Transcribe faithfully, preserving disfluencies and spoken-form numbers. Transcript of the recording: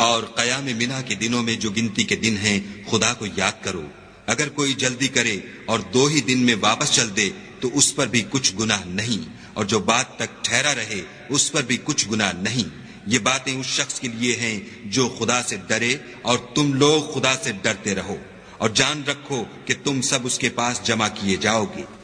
और क़याम मिना के दिनों में जो गिनती के दिन हैं खुदा को याद करो। अगर कोई जल्दी करे और दो ही दिन में वापस चल दे तो उस पर भी कुछ गुनाह नहीं, और जो बात तक ठहरा रहे उस पर भी कुछ गुनाह नहीं। ये बातें उस शख्स के लिए हैं जो खुदा से डरे, और तुम लोग खुदा से डरते रहो और जान रखो कि तुम सब उसके पास जमा किए जाओगे।